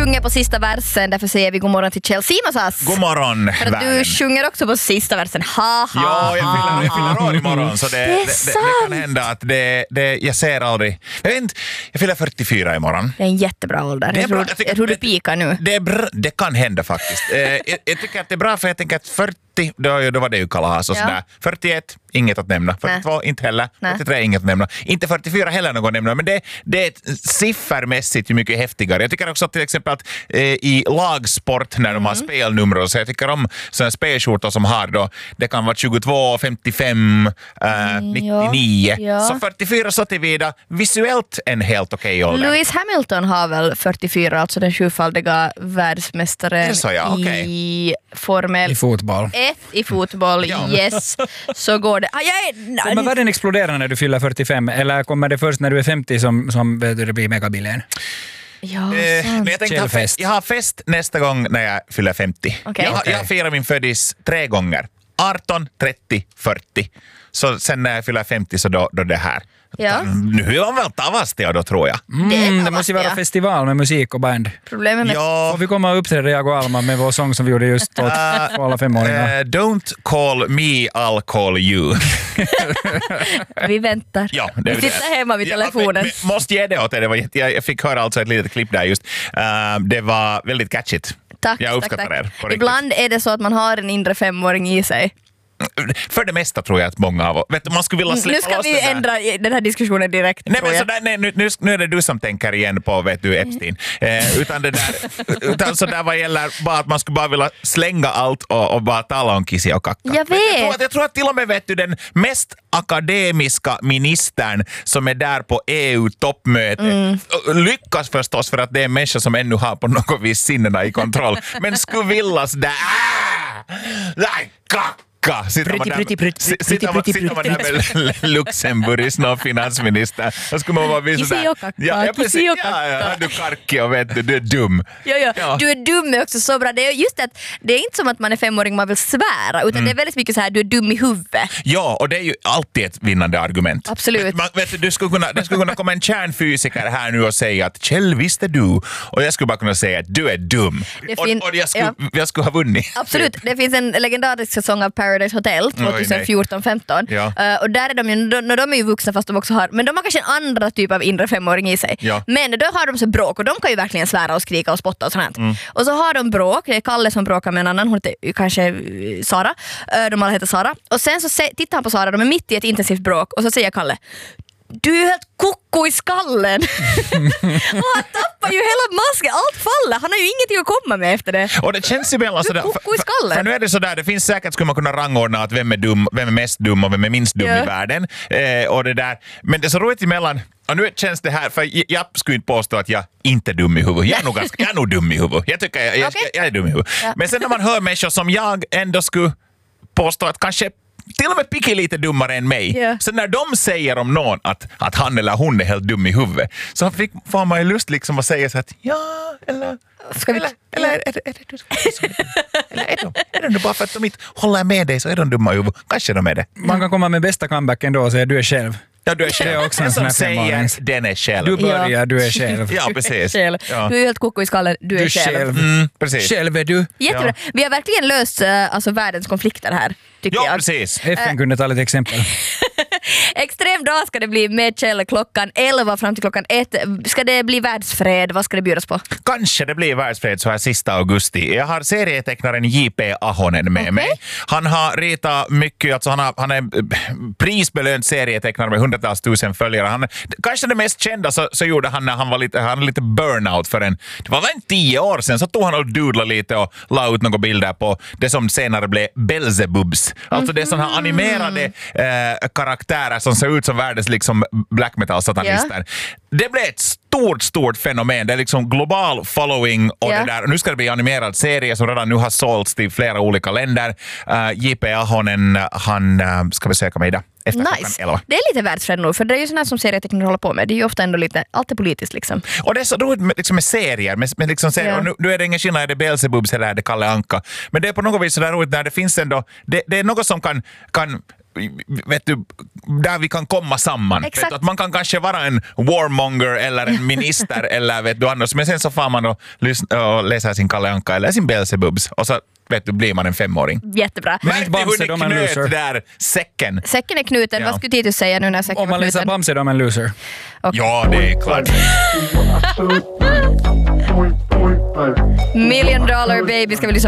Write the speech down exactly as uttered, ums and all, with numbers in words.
sjunger på sista versen, därför säger vi god morgon till Kjell Simonsas. God morgon, för att du sjunger också på sista versen. Ha, ha, ja, jag fyller, jag fyller år imorgon, så det, det, det, det, det kan hända att det, det, jag ser aldrig. Jag vet inte, jag fyller fyrtiofyra imorgon. Det är en jättebra ålder. Det är jag, bra, tror, jag, jag tror du pikar nu. Det, är bra, det kan hända faktiskt. eh, jag, jag tycker att det är bra, för jag tänker att fyrtio, då, då var det ju kalas och ja. sådär. fyrtioett, inget att nämna. fyrtiotvå, Nej. inte heller. Nej. fyrtiotre, inget att nämna. Inte fyrtiofyra heller någon att nämna, men det, det är siffermässigt mycket häftigare. Jag tycker också att till exempel att eh, i lagsport när de mm. har spelnummer, så jag tycker om sådana spelskjortor som har då, det kan vara tjugotvå, femtiofem, eh, mm, nittionio. Ja. Så fyrtiofyra så tillvida visuellt en helt okej okay ålder. Lewis Hamilton har väl fyrtiofyra, alltså den sjufaldiga världsmästaren så, ja, okay. i Formel I fotboll. ett i fotboll, ja. yes. Så går det. Ah, jag är... Kommer världen explodera när du fyller fyrtiofem, eller kommer det först när du är femtio som, som vet du, det blir megabillion? Ja, eh, men jag tänkte ha fest. Jag har fest nästa gång när jag fyller femtio. Okay. Jag, okay. jag firar min födis tre gånger. arton, trettio, fyrtio. Så sen när jag fyller femtio så då, då det här. Ja. Nu är man väl tavastiga då, tror jag. Mm, det, det måste ju vara festival med musik och band. Problemet med... Ja. Och vi kommer att uppträda, jag och Alma, med vår sång som vi gjorde just åt uh, alla femåringar. Uh, don't call me, I'll call you. Vi väntar. Ja, det, vi sitter hemma vid telefonen. Ja, men, men, måste ge det åt er. Det var jätte, jag fick höra alltså ett litet klipp där just. Uh, det var väldigt catchigt. Tack, jag uppskattar tack, tack. er. Ibland är det så att man har en inre femåring i sig. För det mesta tror jag att många av vet du, man skulle vilja släppa Nu ska vi den ändra den här diskussionen direkt. Nej, men så där, nej, nu, nu är det du som tänker igen på vet du, Epstein. Eh, utan det där, utan så där vad gäller bara att man skulle bara vilja slänga allt och, och bara tala om kissi och kacka. Jag vet. Jag tror, att, jag tror att till och med vet du, den mest akademiska ministern som är där på E U-toppmötet mm. lyckas förstås, för att det är en människa som ännu har på något vis sinnena i kontroll. Men skulle villas där nej, kacka. Sitter man där med Luxemburgs någon finansminister. Då skulle man bara visa kissi och kacka, ja, ja, kissi och kacka. Ja, ja, du karki och vet du, du är dum. Ja, ja. Ja. Du är dum är också så bra. Det är just att det är inte som att man är femåring man vill svära, utan mm. det är väldigt mycket så här, du är dum i huvudet. Ja, och det är ju alltid ett vinnande argument. Absolut. Man, vet du, du skulle kunna, det skulle kunna komma en kärnfysiker här nu och säga att Kjell, visst är du. Och jag skulle bara kunna säga att du är dum. Och, fin- och jag, skulle, ja. jag skulle ha vunnit. Absolut. Det finns en legendarisk säsong av Paradise Hotel tjugohundrafjorton femton. Ja. Uh, och där är de ju, de, de är ju vuxna fast de också har, men de har kanske en andra typ av inre femåring i sig. Ja. Men då har de så bråk och de kan ju verkligen svära och skrika och spotta och sånt. Mm. Och så har de bråk, det är Kalle som bråkar med en annan, hon heter kanske Sara. Uh, de alla heter Sara. Och sen så se, tittar han på Sara, de är mitt i ett intensivt bråk och så säger Kalle: du är ju helt koko i skallen. Och han tappar ju hela masken. Allt faller. Han har ju ingenting att komma med efter det. Och det känns ju väl sådär. Koko i skallen. För, för nu är det sådär, det finns säkert, skulle man kunna rangordna att vem är dum, vem är mest dum och vem är minst dum yeah. i världen. Eh, och det där. Men det är så roligt emellan. Och nu känns det här, för jag, jag skulle inte påstå att jag inte är dum i huvudet. Jag är nog, ganska, jag är nog dum i huvudet. Jag tycker jag, jag, okay. jag, jag är dum i huvudet. Ja. Men sen när man hör människor som jag ändå skulle påstå att kanske till och med Picki lite dummare än mig. Yeah. Så när de säger om någon att, att han eller hon är helt dum i huvudet, så fick, får man ju lust liksom att säga så att ja, eller Ska vi... eller, eller är, det, är det du som är dum? Eller är de, är de bara för att de inte håller med dig så är de dumma i huvudet? Kanske de är det. Man kan komma med bästa comebacken då och säga du är själv. Ja, du är själv. Det är också en sån här säger den är själv. Du börjar, ja. Du är själv. Ja, precis. Du är, ja. Du är helt koko i skallen, du är du själv. själv. Mm, precis. Själv är du. Jättebra. Ja. Vi har verkligen löst alltså, världens konflikter här, tycker ja, jag. Precis. F N kunde ta lite exempel. Extrem dag ska det bli med Kjell klockan elva fram till klockan ett. Ska det bli världsfred? Vad ska det bjudas på? Kanske det blir världsfred så här sista augusti. Jag har serietecknaren J P Ahonen med okay. mig. Han har ritat mycket, alltså han, har, han är prisbelönt serietecknare med hundratals tusen följare. Han, kanske det mest kända så, så gjorde han när han var lite, han lite burnout för en, det var väl en tio år sedan, så tog han och doodlade lite och la ut några bilder på det som senare blev Belzebubs. Alltså det är sådana här animerade eh, karaktärer som ser ut som världens liksom black metal-satanister. Yeah. Det blev ett stort, stort fenomen. Det är liksom global following och yeah. det där. Nu ska det bli animerad serie som redan nu har sålts till flera olika länder. Uh, J P Ahonen, han uh, ska besöka mig där. Nice. Det är lite världsfred nu, för det är ju sånt här som serietecknare håller på med. Det är ju ofta ändå lite, allt är politiskt liksom. Och det är så roligt med, liksom med serier, med, med liksom serier. Yeah. Och nu, nu är det ingen skillnad, är det Beelzebubs eller är det Kalle Anka. Men det är på något vis så där roligt när det finns ändå, det, det är något som kan, kan vet du, där vi kan komma samman. Vet du, att man kan kanske vara en warmonger eller en minister eller vet du annars, men sen så får man och, lyssna, och läsa sin Kalle Anka eller sin Belzebubs och så vet du, blir man en femåring. Jättebra. Men inte Bamse, de är en knöt loser. där säcken. Säcken är knuten. Ja. Vad skulle Titus säga nu när säcken Om man var läser knuten? Bamse, de är en loser. Okay. Ja, det är klart. Million dollar baby ska vi lyssna